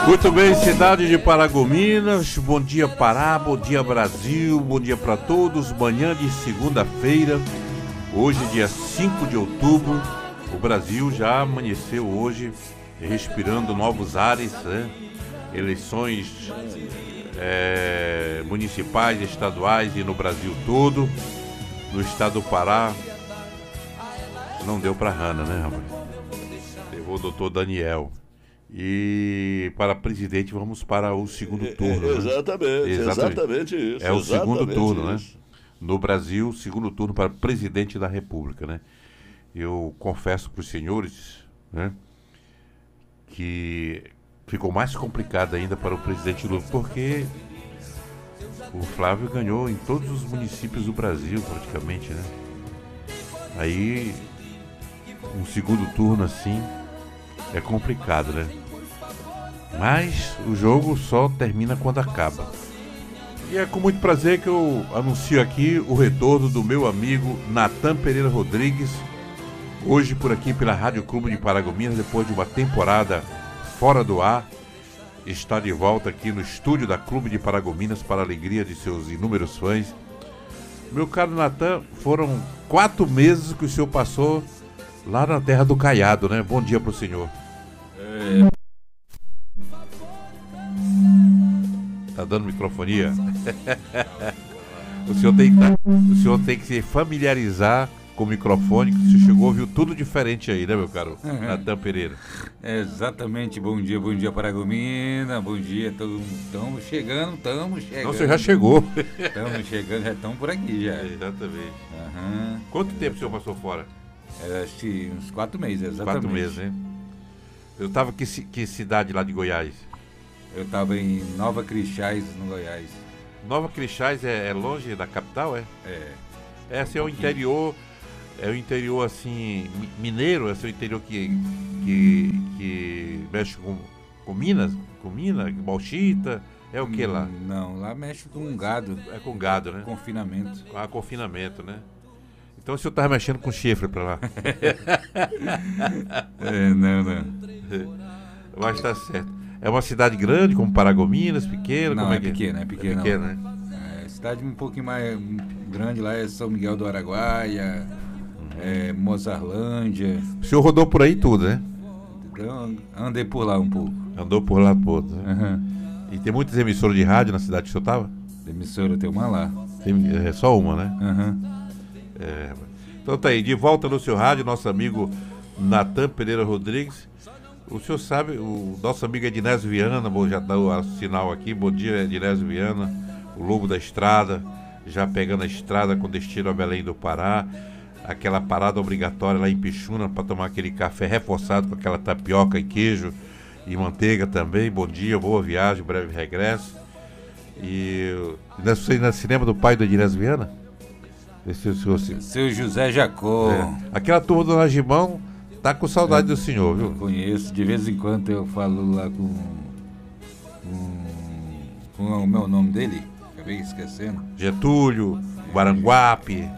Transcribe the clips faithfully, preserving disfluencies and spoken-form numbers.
Muito bem, cidade de Paragominas, bom dia Pará, bom dia Brasil, bom dia para todos. Manhã de segunda-feira, hoje dia cinco de outubro, o Brasil já amanheceu hoje respirando novos ares, né? Eleições é, municipais, estaduais e no Brasil todo. No estado do Pará, não deu para Hanna, né, rapaz? Levou o doutor Daniel. E para presidente vamos para o segundo turno. É, exatamente, né? exatamente, exatamente isso. É o segundo turno, isso. né? No Brasil, segundo turno para presidente da República, né? Eu confesso para os senhores, né, que ficou mais complicado ainda para o presidente Lula, porque o Flávio ganhou em todos os municípios do Brasil, praticamente, né? Aí, um segundo turno assim é complicado, né? Mas o jogo só termina quando acaba. E é com muito prazer que eu anuncio aqui o retorno do meu amigo Natan Pereira Rodrigues, hoje por aqui pela Rádio Clube de Paragominas, depois de uma temporada fora do ar, está de volta aqui no estúdio da Clube de Paragominas para a alegria de seus inúmeros fãs. Meu caro Natan, foram quatro meses que o senhor passou lá na terra do Caiado, né? Bom dia para o senhor. É... Tá dando microfonia? o, senhor tem que, o senhor tem que se familiarizar com o microfone, que o senhor chegou, viu tudo diferente aí, né, meu caro uhum. Natan Pereira? Exatamente, bom dia, bom dia Paragomina, bom dia, todo mundo. Estamos chegando, estamos chegando. Não, você já chegou. Estamos chegando, já estamos por aqui já. Exatamente. Uhum. Quanto tempo o senhor passou fora? É, acho que uns quatro meses, exatamente. Quatro meses, hein? Eu estava que, que cidade lá de Goiás? Eu estava em Nova Crixás, no Goiás. Nova Crixás é, é longe da capital, é? É. É, assim, é o interior, é o interior, assim, mineiro, é o interior que, que, que mexe com, com Minas, com Minas, bauxita, é o que lá? Não, lá mexe com gado. É com gado, né? Confinamento. Ah, confinamento, né? Então o senhor estava mexendo com chifre pra lá. é, não, não. Mas tá certo. É uma cidade grande, como Paragominas, pequena? Não, como é, é pequena, é pequena. É pequena, né? É, cidade um pouquinho mais grande lá é São Miguel do Araguaia, uhum. é, Mozarlândia. O senhor rodou por aí tudo, né? Então, andei por lá um pouco. Andou por lá todo, né? Uhum. E tem muitas emissoras de rádio na cidade que o senhor estava? Emissora, tem uma lá. Tem, é só uma, né? Uhum. É, então tá aí, de volta no seu rádio, nosso amigo Natan Pereira Rodrigues. O senhor sabe, o nosso amigo Ednésio Viana, bom, já dá o sinal aqui, bom dia Ednésio Viana, o Lobo da Estrada, já pegando a estrada com destino a Belém do Pará, aquela parada obrigatória lá em Pixuna para tomar aquele café reforçado com aquela tapioca e queijo e manteiga também. Bom dia, boa viagem, breve regresso. E você ainda se lembra do pai do Ednésio Viana? Esse, seu, seu, seu José Jacó. É. Aquela turma do Nagimão tá com saudade é, do senhor, viu? Eu conheço, de vez em quando eu falo lá com, com, com o meu nome dele, acabei esquecendo. Getúlio, é, Guaranguape, é,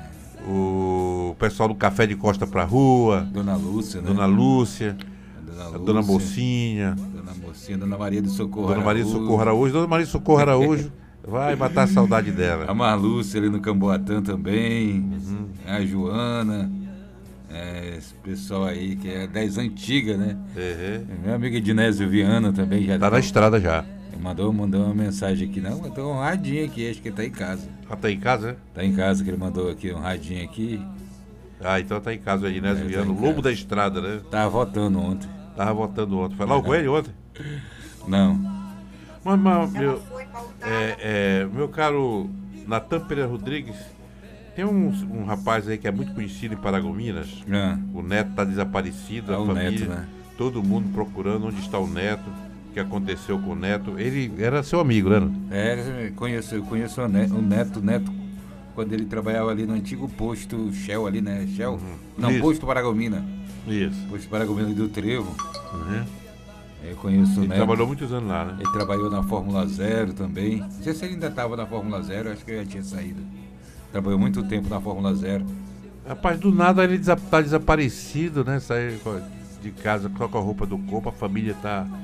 o pessoal do Café de Costa pra Rua. Dona Lúcia, né? Dona Lúcia, Dona, a Lúcia, Dona Mocinha. Dona Mocinha, Dona Maria do Socorro Dona Maria do Araújo. Socorro Araújo. Dona Maria do Socorro Araújo vai matar a saudade dela. A Marlúcia ali no Camboatã também, uhum. A Joana. É, esse pessoal aí que é das antigas, né? Uhum. Meu amigo Ednésio Viana também já tá na estrada já. Ele mandou, mandou uma mensagem aqui, não, mandou um radinho aqui, acho que ele tá em casa. Ah, tá em casa, né? Tá em casa, que ele mandou aqui um radinho aqui. Ah, então tá em casa o Ednésio é, Viana, tá o Lobo da Estrada, né? Tava votando ontem. Tava votando ontem. Foi lá com ele ontem? Não. Mas, mas meu, é, é, meu caro Natan Pereira Rodrigues, tem um, um rapaz aí que é muito conhecido em Paragominas. É. O neto tá desaparecido, é a o família, neto, né? todo mundo procurando onde está o neto, o que aconteceu com o neto. Ele era seu amigo, né? É, conheço, eu conheço o neto, o neto, neto, quando ele trabalhava ali no antigo posto Shell ali, né? Shell? Uhum. Não, Isso. Posto Paragomina. Isso. Posto Paragomina do Trevo. Uhum. Eu conheço o Ele neto. trabalhou muitos anos lá, né? Ele trabalhou na Fórmula Zero também. Não sei se ele ainda estava na Fórmula Zero, acho que eu já tinha saído. Trabalhou muito tempo na Fórmula Zero. Rapaz, do nada ele tá desaparecido, né? Saiu de casa só com a roupa do corpo, a família tá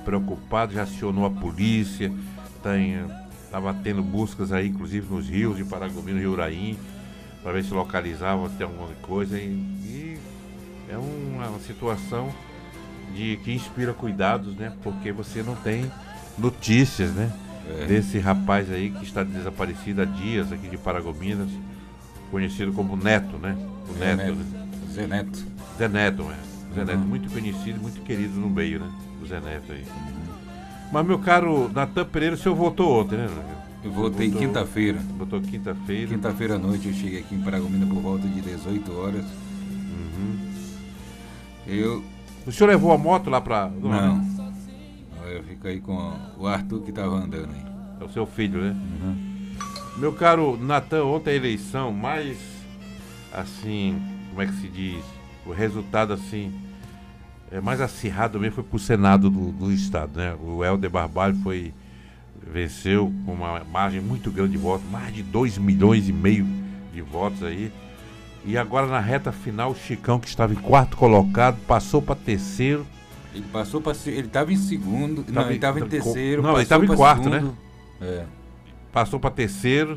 preocupado, já acionou a polícia, estava tendo buscas aí, inclusive nos rios de Paragominas e Rio Uraim, para ver se localizava, se tem alguma coisa. E, e é uma, uma situação de, que inspira cuidados, né? Porque você não tem notícias, né? É. Desse rapaz aí que está desaparecido há dias aqui de Paragominas, conhecido como Neto, né? O Neto, Neto. Né? Zé Neto. Zé Neto, é. Zé Neto, uhum. Muito conhecido, muito querido no meio, né? O Zé Neto aí. Uhum. Mas, meu caro Natan Pereira, o senhor votou ontem, né? Eu votei votou, quinta-feira. Votou quinta-feira. Quinta-feira à noite eu cheguei aqui em Paragominas por volta de dezoito horas. Uhum. Eu... O senhor levou a moto lá pra... Não. Não. Eu fico aí com o Arthur que estava andando aí. É o seu filho, né? Uhum. Meu caro Natan, ontem a eleição mais, assim, como é que se diz? O resultado, assim, é mais acirrado mesmo foi pro Senado do, do Estado, né? O Helder Barbalho foi, venceu com uma margem muito grande de votos, mais de dois milhões e meio de votos aí. E agora na reta final, o Chicão, que estava em quarto colocado, passou para terceiro. Ele passou para ele estava em segundo, tava não, ele estava em terceiro, não, ele estava em quarto, segundo, né? É. Passou para terceiro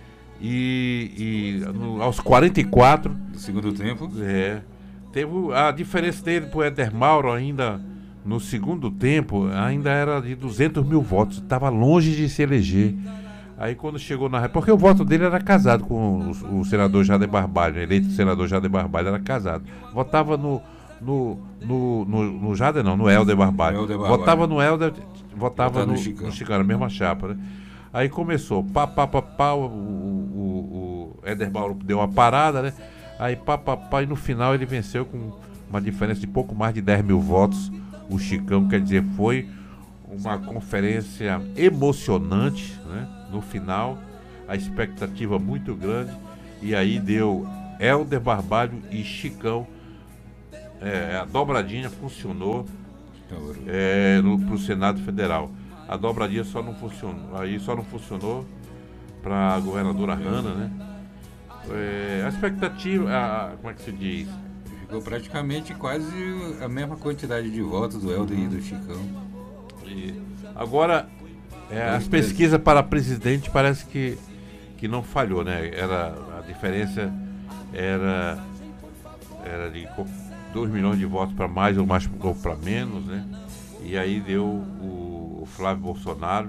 e, e no, aos quarenta e quatro do segundo tempo, é, teve a diferença dele pro Éder Mauro ainda no segundo tempo ainda era de duzentos mil votos, estava longe de se eleger. Aí quando chegou na porque o voto dele era casado com o, o senador Jader Barbalho, eleito senador Jader Barbalho, era casado, votava no No, no, no, no Jader não, no Helder Barbalho. Helder Barbalho. Votava no Helder, votava no, no Chicão. no Chicão, a mesma chapa, né? Aí começou, pá, pá, pá, pá, o, o, o Éder Mauro deu uma parada, né? Aí pá, pá, pá, e no final ele venceu com uma diferença de pouco mais de dez mil votos. O Chicão, quer dizer, foi uma conferência emocionante, né? No final, a expectativa muito grande. E aí deu Helder Barbalho e Chicão. É, a dobradinha funcionou é, para o Senado Federal. A dobradinha só não funcionou, aí só não funcionou para a governadora Hanna, né? É, a expectativa, a, como é que se diz? Ficou praticamente quase a mesma quantidade de votos do Helder e do Chicão. E agora, é, as pesquisas para presidente parece que, que não falhou, né? Era, a diferença era, era de dois milhões de votos para mais ou mais ou para menos, né? E aí deu o, o Flávio Bolsonaro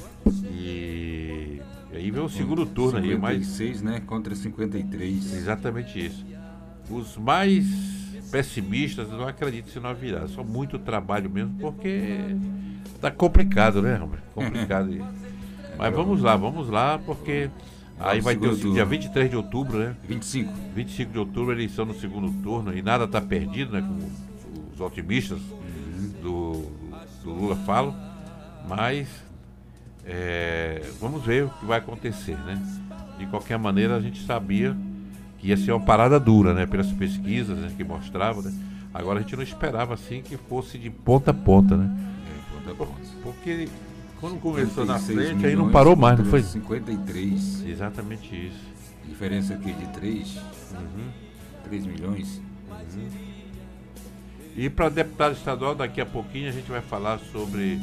e, e aí veio o segundo turno aí, mais cinquenta e seis, né, contra cinquenta e três. Exatamente isso. Os mais pessimistas não acreditam se não virar, só muito trabalho mesmo, porque tá complicado, né, Roberto? Complicado. Mas vamos lá, vamos lá, porque aí vai ter o turno. Dia vinte e três de outubro, né? vinte e cinco. vinte e cinco de outubro, eleição no segundo turno, e nada está perdido, né? Como os otimistas uhum. do, do Lula falam. Mas é, vamos ver o que vai acontecer, né? De qualquer maneira, a gente sabia que ia ser uma parada dura, né? Pelas pesquisas, né, que mostravam, né? Agora a gente não esperava assim que fosse de ponta a ponta, né? É, ponta a ponta. Porque quando começou na frente, aí não parou mais, não foi? cinquenta e três. Exatamente isso. Diferença aqui de três. Uhum. três milhões. Uhum. E para deputado estadual, daqui a pouquinho a gente vai falar sobre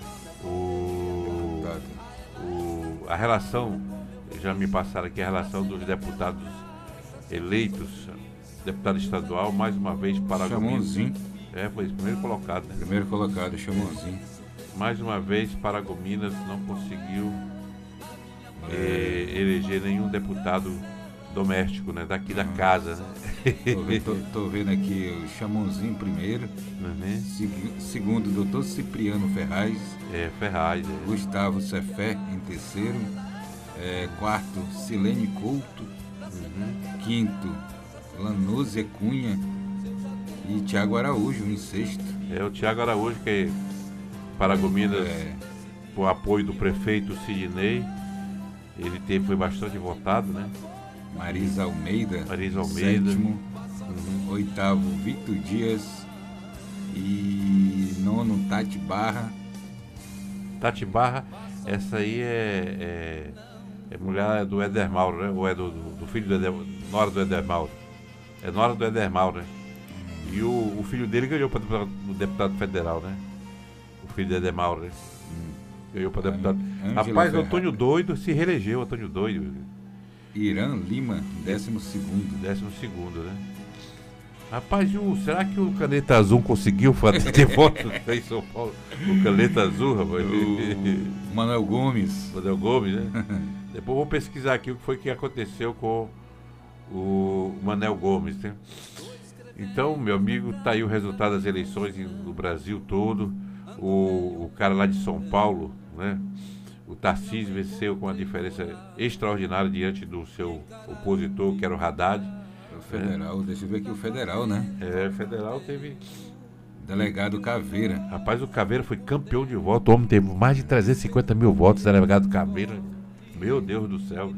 o, o a relação, já me passaram aqui a relação dos deputados eleitos, deputado estadual, mais uma vez para Chamonzinho. É, foi o primeiro colocado, né? Primeiro colocado, Chamonzinho. Mais uma vez, Paragominas não conseguiu é. eh, eleger nenhum deputado doméstico, né? Daqui da casa, né? Tô vendo, tô, tô vendo aqui o Chamonzinho primeiro, uhum. seg- segundo o doutor Cipriano Ferraz, é, Ferraz é. Gustavo Cefé em terceiro, é, quarto Silene Couto, uhum. quinto Lanúzia Cunha e Tiago Araújo em sexto. É o Tiago Araújo, que é Paragominas, é. por apoio do prefeito Sidney, ele teve, foi bastante votado, né? Marisa Almeida, Marisa Almeida. sétimo, uhum. oitavo Victor Dias e nono Tati Barra. Tati Barra, essa aí é, é, é mulher do Éder Mauro, né? Ou é do, do, do filho do Éder, nora do Éder Mauro. É nora do Éder Mauro, né? E o, o filho dele ganhou para o deputado federal, né? O filho de Edemauro, né? Hum. Ganhou para deputado. Ângelo Rapaz, Ferrari. Antônio Doido se reelegeu, Antônio Doido. Irã Lima, décimo segundo. Décimo segundo, né? Rapaz, e o, será que o Caneta Azul conseguiu ter voto em São Paulo? O Caneta Azul, rapaz. O Manuel Gomes. Manuel Gomes, né? Depois vou pesquisar aqui o que foi que aconteceu com o Manuel Gomes, né? Então, meu amigo, tá aí o resultado das eleições no Brasil todo. O, o cara lá de São Paulo, né? O Tarcísio venceu com uma diferença extraordinária diante do seu opositor, que era o Haddad. O federal, é. Deixa eu ver aqui o federal, né? É, o federal teve... Delegado Caveira. Rapaz, o Caveira foi campeão de voto. O homem teve mais de trezentos e cinquenta mil votos, delegado Caveira. Meu Deus do céu.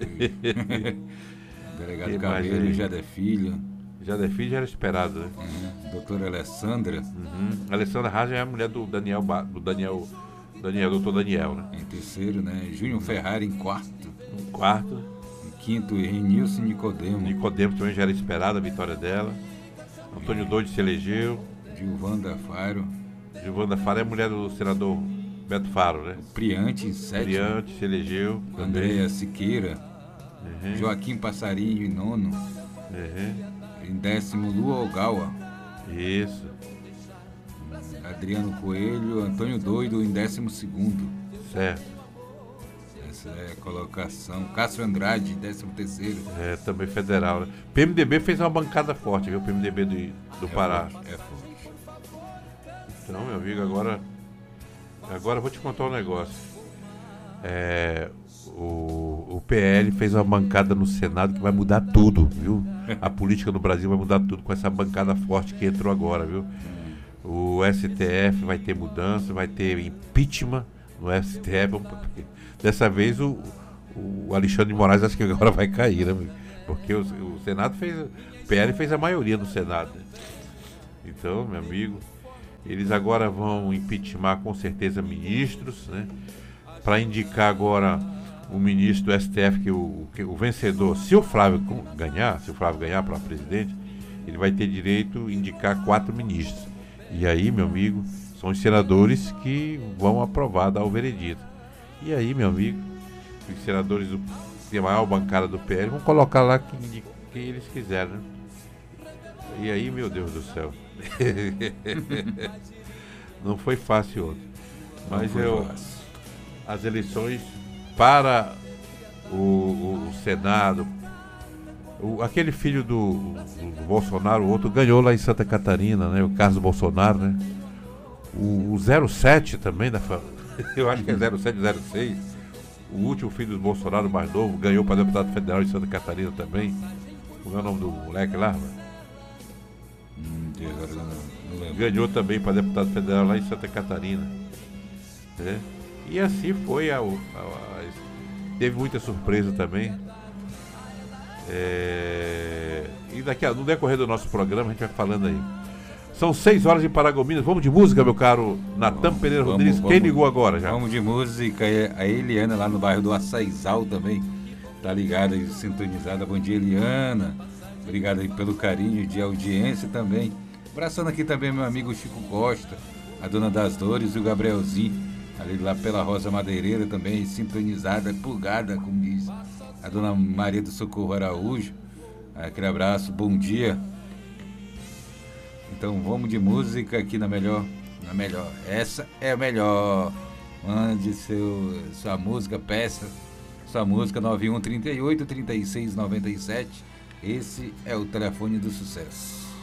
Delegado que Caveira, Jader Filho. Jader Filho já era esperado, né? Uhum. Doutora Alessandra. Uhum. Alessandra Raja é a mulher do Daniel, do Daniel, Daniel, doutor Daniel, né? Em terceiro, né? Júnior Ferrari em quarto. Em quarto. Em quinto, Renilson Nicodemo. Nicodemo também já era esperada a vitória dela. Antônio Doide se elegeu. Gilvanda Faro. Gilvanda Faro é a mulher do senador Beto Faro, né? O Priante em sétimo. Priante se elegeu. Andréa Siqueira. Uhum. Joaquim Passarinho em nono. Uhum. Em décimo, Lua Ogawa. Isso. Adriano Coelho, Antônio Doido em décimo segundo. Certo. Essa é a colocação. Cássio Andrade, décimo terceiro. É, também federal, né? P M D B fez uma bancada forte, viu? P M D B do, do é Pará. Forte, é forte. Então, meu amigo, agora... Agora eu vou te contar um negócio. É... O, o P L fez uma bancada no Senado que vai mudar tudo, viu? A política no Brasil vai mudar tudo com essa bancada forte que entrou agora, viu? O S T F vai ter mudança, vai ter impeachment no S T F. Dessa vez o, o Alexandre de Moraes acho que agora vai cair, né? Porque o, o Senado fez, o P L fez a maioria no Senado, né? Então, meu amigo, eles agora vão impeachment com certeza ministros, né? Para indicar agora o ministro do S T F, que o, que o vencedor, se o Flávio ganhar, se o Flávio ganhar para presidente, ele vai ter direito a indicar quatro ministros. E aí, meu amigo, são os senadores que vão aprovar, dar o veredito. E aí, meu amigo, os senadores do, que é a maior bancada do P L vão colocar lá quem, quem eles quiserem, né? E aí, meu Deus do céu. Não foi fácil ontem. Mas eu, fácil. As eleições para o, o, o Senado, o, aquele filho do, do, do Bolsonaro, o outro ganhou lá em Santa Catarina, né? O Carlos Bolsonaro, né? O, o zero sete também, da, eu acho que é zero sete, zero seis, o último filho do Bolsonaro, mais novo, ganhou para deputado federal em Santa Catarina também. Qual é o nome do moleque lá? Hum, agora não, não lembro. Ganhou também para deputado federal lá em Santa Catarina, né? E assim foi, a, a, a, teve muita surpresa também. É, e daqui a, no decorrer do nosso programa a gente vai falando aí. São seis horas em Paragominas. Vamos de música, meu caro Natan Pereira vamos, Rodrigues. Vamos, Quem ligou agora já? Vamos de música. A Eliana lá no bairro do Açaizal também tá ligada e sintonizada. Bom dia, Eliana. Obrigado aí pelo carinho de audiência também. Abraçando aqui também meu amigo Chico Costa, a Dona das Dores e o Gabrielzinho. Ali lá pela Rosa Madeireira também, sintonizada, pulgada, como diz a Dona Maria do Socorro Araújo. Aquele abraço, bom dia. Então vamos de música aqui na melhor, na melhor. Essa é a melhor. Mande seu, sua música, peça sua música nove um trinta e oito, trinta e seis noventa e sete. Esse é o telefone do sucesso.